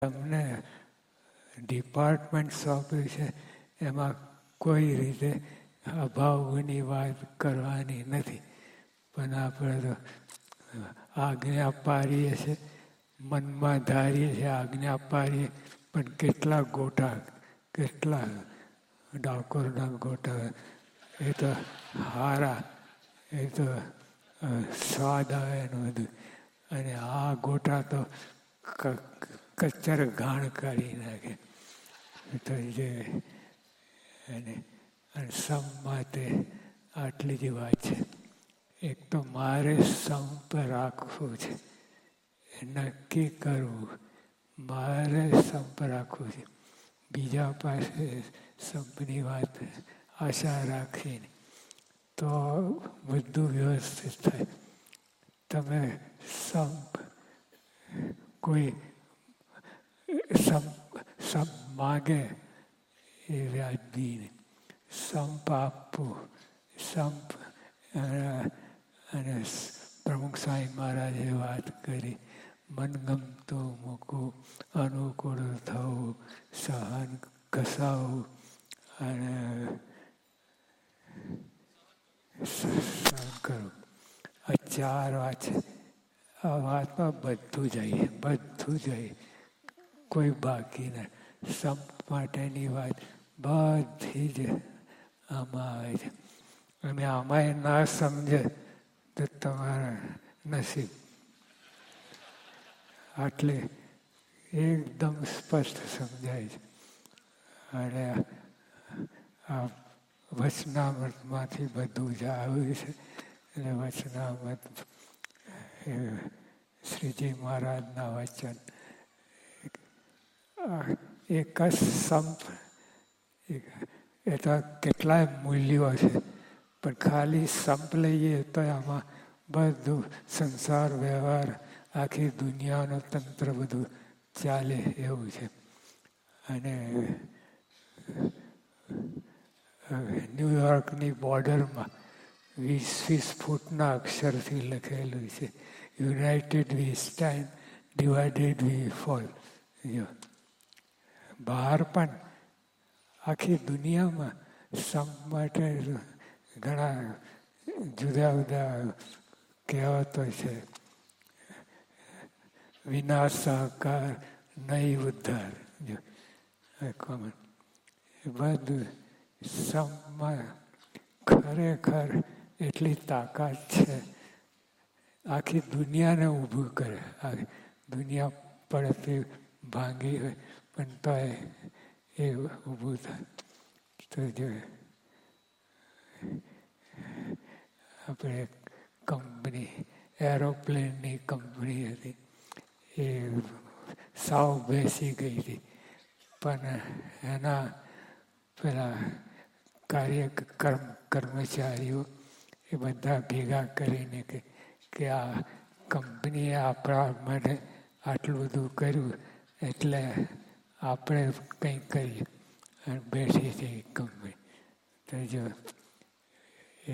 તમને ડિપાર્ટમેન્ટ સોંપ્યું છે એમાં કોઈ રીતે અભાવની વાત કરવાની નથી. પણ આપણે તો આજ્ઞા પાડીએ છીએ, મનમાં ધારીએ છીએ આજ્ઞા પાડીએ, પણ કેટલા ગોટા, કેટલા ડાકોરના ગોટા, એ તો હારા, એ તો સ્વાદ આવે એનું બધું. અને આ ગોટા તો કચ્ચર ઘાણ કાઢી નાખે. તો જે અને સમ માટે આટલી જ વાત છે. એક તો મારે સંપ રાખવું છે, નક્કી કરવું, મારે સંપ રાખવું છે. બીજા પાસે સંપની વાત આશા રાખીને તો બધું વ્યવસ્થિત થાય. તમે સંપ કોઈ સંપ માગે એ વ્યાજબી નહીં. સંપ આપવું, સંપ અને પ્રમુખ સ્વામી મહારાજે વાત કરી, મનગમતું મૂકવું, અનુકૂળ થવું, સહન ઘસાવવું અને સહન કરવું. આ 4 વાત છે. આ વાતમાં બધું જાય, બધું જાય, કોઈ બાકી નહીં. સંપ માટેની વાત બધી જ આમાં આવે છે. અને આમાંય ના સમજે તો તમારા નસીબ. આટલે એકદમ સ્પષ્ટ સમજાય છે. અને આ વચનામૃતમાંથી બધું જ આવ્યું છે. અને વચનામૃત શ્રીજી મહારાજના વચન, એક જ સંપ, એ તો કેટલાય મૂલ્યો છે. પણ ખાલી સંપ લઈએ તો આમાં બધું સંસાર વ્યવહાર, આખી દુનિયાનું તંત્ર બધું ચાલે એવું છે. અને ન્યુયોર્કની બોર્ડરમાં 20 ફૂટના અક્ષરથી લખેલું છે, યુનાઇટેડ વી સ્ટેન્ડ, ડિવાઇડેડ વી ફોલ. બહાર પણ આખી દુનિયામાં સંપ માટે ઘણા જુદા જુદા કહેવતો છે. વિનાશ સહકાર નહીં ઉદ્ધાર. કોમન બધું સંપમાં ખરેખર એટલી તાકાત છે, આખી દુનિયાને ઊભું કરે. આખી દુનિયા પડતી ભાંગી હોય પણ તો એ ઊભું થાય. તો જો આપણે કંપની, એરોપ્લેનની કંપની હતી, એ સાવ બેસી ગઈ હતી. પણ એના પેલા કર્મચારીઓ એ બધા ભેગા કરીને કે આ કંપનીએ આપણા માટે આટલું બધું કર્યું, એટલે આપણે કંઈક કરીએ. અને બેઠી હતી કંપની. તો જો એ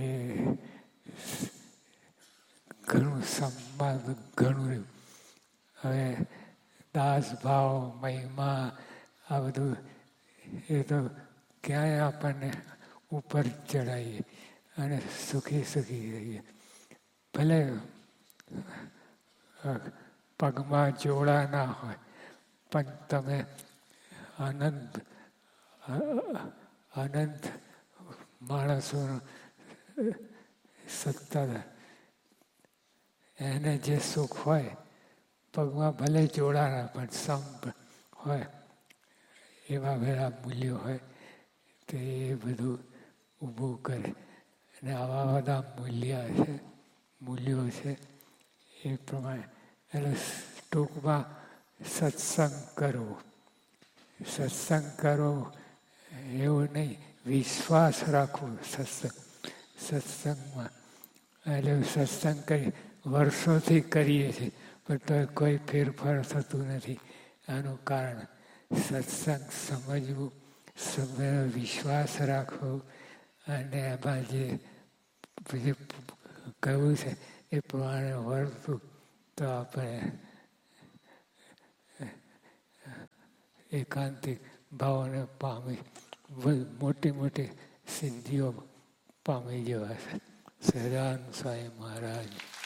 ઘણું સંપાદ ઘણું રહ્યું. હવે દાસ ભાવ, મહિમા, આ બધું એ તો ક્યાંય આપણને ઉપર ચડાવીએ અને સુખી સુખી રહીએ. ભલે પગમાં જોડા ના હોય, પણ તમે અનંત માણસોનો સત્તા, એને જે સુખ હોય, પગમાં ભલે જોડાના પણ સંપ હોય, એવા બધા મૂલ્યો હોય, તો એ બધું ઊભું કરે. અને આવા બધા મૂલ્યો છે એ પ્રમાણે એટલે ટૂંકમાં સત્સંગ કરવો. સત્સંગ કરવો એવું નહીં, વિશ્વાસ રાખવો સત્સંગમાં. એટલે સત્સંગ કરી વર્ષોથી કરીએ છીએ, પણ તો કોઈ ફેરફાર થતું નથી. આનું કારણ સત્સંગ સમજવું, વિશ્વાસ રાખવો, અને એમાં જે કહ્યું છે એ પ્રમાણે વર્તવું, તો આપણે એકાંતિક ભાવને પામી મોટી મોટી સિદ્ધિઓ પામી જવા છે. સહજાનંદ સ્વામી મહારાજ.